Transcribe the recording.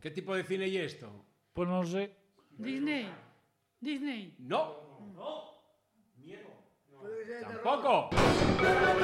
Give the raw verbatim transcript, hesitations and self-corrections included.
¿Qué tipo de cine y esto? Pues no sé. Disney. Disney. No. No. Miedo. Tampoco.